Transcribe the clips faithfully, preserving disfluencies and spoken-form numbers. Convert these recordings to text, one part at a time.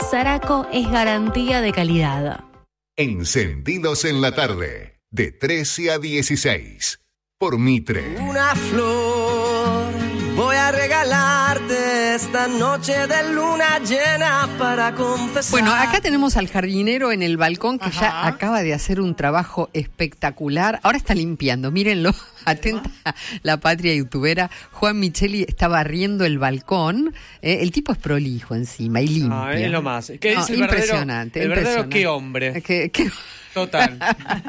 Saraco es garantía de calidad. Encendidos en la tarde, de trece a dieciséis, por Mitre. Una flor voy a regalarte esta noche de luna llena para confesar. Bueno, acá tenemos al jardinero en el balcón que Ajá. ya acaba de hacer un trabajo espectacular. Ahora está limpiando, mírenlo. Atenta la patria youtubera. Juan Micheli está barriendo el balcón. Eh, el tipo es prolijo encima y limpio. Ah, es lo más. ¿Qué no, es el impresionante. Verdadero, el verdadero impresionante. qué hombre. ¿Qué, qué... Total.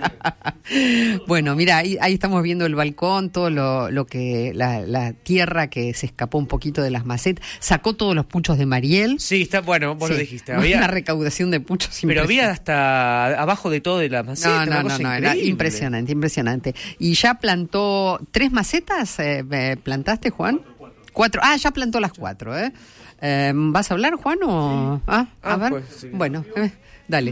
Bueno, mira, ahí, ahí estamos viendo el balcón, todo lo, lo que la, la tierra que se escapó un poquito de las macetas, sacó todos los puchos de Mariel. Sí, está bueno, vos sí, lo dijiste. Había una recaudación de puchos. Pero había hasta abajo de todo de las macetas. No, no, no, no, era impresionante, impresionante. Y ya plantó tres macetas, eh, ¿plantaste, Juan? Cuatro. Ah, ya plantó las cuatro, ¿eh? eh ¿Vas a hablar, Juan, o...? Sí. Ah, a ah, ver. Pues, sí. Bueno, eh, dale.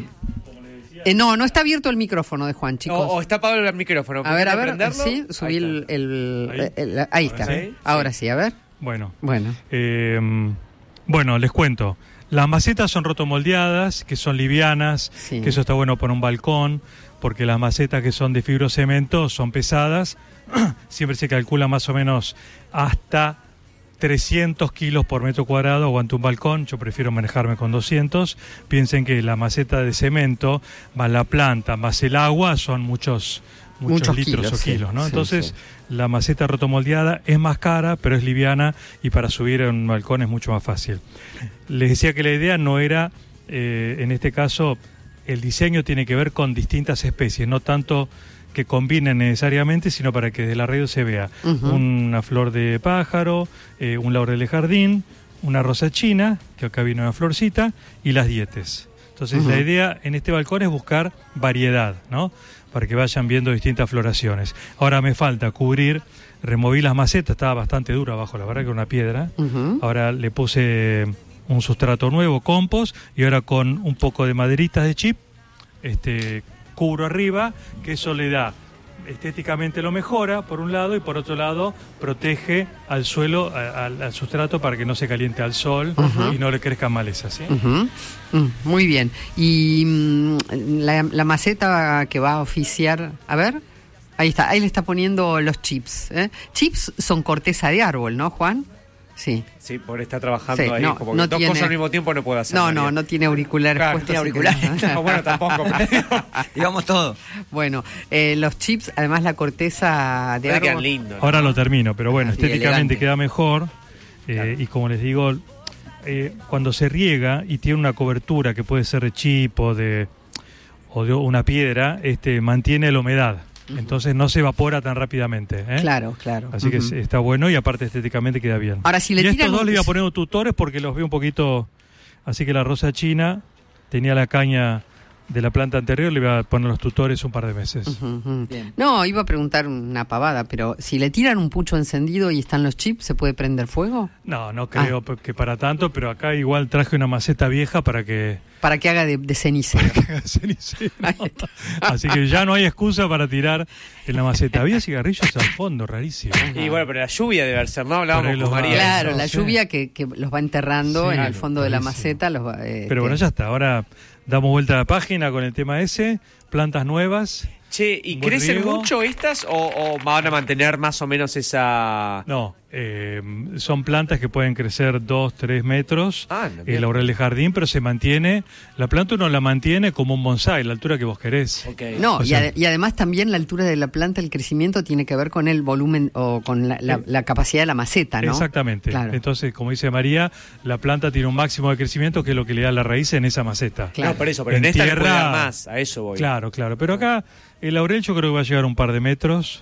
Eh, no, no está abierto el micrófono de Juan, chicos. O, o está apagado el micrófono. A ver, a ver, sí, subí ahí el, el, el, el, el... Ahí está. ¿Sí? Ahora sí, a ver. Bueno. Bueno. Eh, bueno, les cuento. Las macetas son rotomoldeadas, que son livianas, sí. que eso está bueno para un balcón, porque las macetas que son de fibrocemento son pesadas. Siempre se calcula más o menos hasta trescientos kilos por metro cuadrado aguanta un balcón. Yo prefiero manejarme con doscientos. Piensen que la maceta de cemento más la planta más el agua son muchos muchos, muchos litros kilos, o kilos, sí, ¿no? Sí, Entonces sí. la maceta rotomoldeada es más cara, pero es liviana y para subir a un balcón es mucho más fácil. Les decía que la idea no era, eh, en este caso, el diseño tiene que ver con distintas especies, no tanto que combinen necesariamente, sino para que desde la radio se vea uh-huh. una flor de pájaro, eh, un laurel de jardín, una rosa china, que acá vino una florcita, y las dietes. Entonces uh-huh. la idea en este balcón es buscar variedad, ¿no? Para que vayan viendo distintas floraciones. Ahora me falta cubrir, removí las macetas, estaba bastante dura abajo, la verdad que era una piedra. Uh-huh. Ahora le puse un sustrato nuevo, compost, y ahora con un poco de maderitas de chip, este... cubro arriba, que eso le da estéticamente lo mejora por un lado y por otro lado protege al suelo, al, al sustrato para que no se caliente al sol uh-huh. y no le crezcan malezas, ¿sí? Uh-huh. Uh, muy bien. Y um, la, la maceta que va a oficiar, a ver, ahí está, ahí le está poniendo los chips, ¿eh? Chips son corteza de árbol, ¿no, Juan? Sí. Sí, por estar trabajando sí, ahí, no, como que no dos tiene... cosas al mismo tiempo no puedo hacer. No, María. no, no tiene auriculares claro, puestos. No tiene auriculares. No, bueno, tampoco. Digamos todo. Bueno, eh, los chips, además la corteza de árbol... quedan lindos, ¿no? Ahora lo termino, pero bueno, sí, estéticamente elegante. Queda mejor. Eh, claro. Y como les digo, eh, cuando se riega y tiene una cobertura que puede ser de chip o de, o de una piedra, este mantiene la humedad. Entonces no se evapora tan rápidamente, ¿eh? Claro, claro. Así uh-huh. que está bueno y aparte estéticamente queda bien. Ahora, si le y tiran estos dos un... le iba a poner tutores porque los veo un poquito... Así que la rosa china tenía la caña de la planta anterior, le iba a poner los tutores un par de meses. Uh-huh, uh-huh. No, iba a preguntar una pavada, pero si le tiran un pucho encendido y están los chips, ¿se puede prender fuego? No, no creo ah. que para tanto, pero acá igual traje una maceta vieja para que... Para que haga de, de cenicero. Para que haga cenicero. Así que ya no hay excusa para tirar en la maceta. Había cigarrillos al fondo, rarísimo. Y bueno, pero la lluvia debe ser, ¿no? Hablábamos con María. Claro, no, la sí. lluvia que, que los va enterrando sí, en el fondo rarísimo. de la maceta. Los va, eh, pero bueno, ya está. Ahora damos vuelta a la página con el tema ese. Plantas nuevas. Che, ¿y crecen riego. mucho estas o, o van a mantener más o menos esa...? No, eh, son plantas que pueden crecer dos, tres metros, ah, no, el laurel de jardín, pero se mantiene, la planta uno la mantiene como un bonsái, la altura que vos querés. Okay. No, o y, sea, ade- y además también la altura de la planta, el crecimiento tiene que ver con el volumen o con la, la, eh, la capacidad de la maceta, ¿no? Exactamente. Claro. Entonces, como dice María, la planta tiene un máximo de crecimiento que es lo que le da la raíz en esa maceta. Claro, no, por eso, pero en, en esta tierra, le puede dar más, a eso voy. Claro, claro, pero acá el laurel yo creo que va a llegar a un par de metros.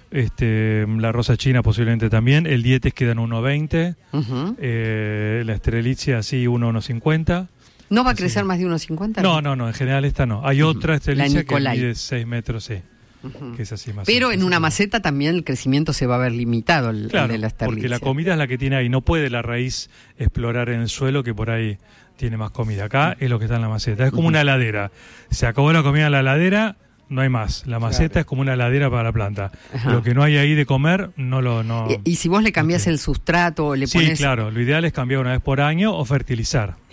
Este, la rosa china posiblemente también. El dietes queda en uno veinte. Uh-huh. Eh, la estrelitzia sí, uno cincuenta. ¿No va a crecer así. Más de uno cincuenta? No, no, no, en general esta no. Hay uh-huh. otra estrelitzia que mide seis metros, sí. Uh-huh. Que es así más. Pero en una maceta también el crecimiento se va a ver limitado, el, claro, el de la estrelitzia. Porque la comida es la que tiene ahí. No puede la raíz explorar en el suelo, que por ahí tiene más comida. Acá uh-huh. es lo que está en la maceta. Es como uh-huh. una heladera. Se acabó la comida en la heladera, no hay más. La maceta claro. es como una heladera para la planta. Ajá. Lo que no hay ahí de comer, no lo... No, y, y si vos le cambiás okay. el sustrato, le sí, pones... Sí, claro. Lo ideal es cambiar una vez por año o fertilizar.